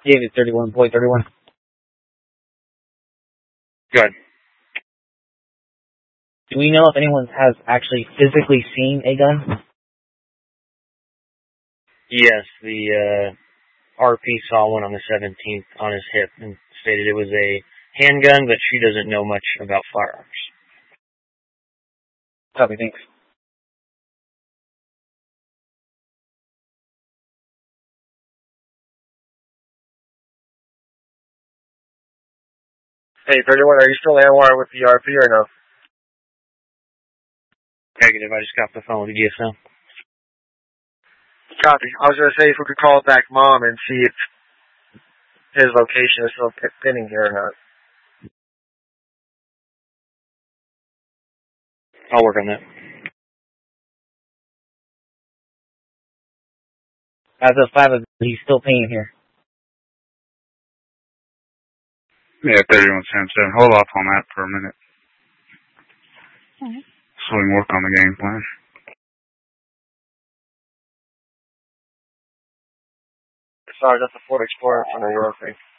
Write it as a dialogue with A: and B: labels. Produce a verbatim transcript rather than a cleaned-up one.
A: David, thirty-one point thirty-one.
B: Good.
A: Do we know if anyone has actually physically seen a gun?
B: Yes, the uh, R P saw one on the seventeenth on his hip and stated it was a handgun, but she doesn't know much about firearms.
A: Copy, thanks.
C: Hey, thirty-one, are you still in wire with the R P or no?
B: Negative, I just got off the phone with the D S M.
C: Copy. I was going to say if we could call back Mom and see if his location is still pinning here or not.
B: I'll work on that.
A: As of five, he's still paying here.
D: Yeah, thirty-one seventy-seven. Hold off on that for a minute.
E: Alright.
D: So we can work on the game plan.
C: Sorry, that's a Ford Explorer in front of your thing.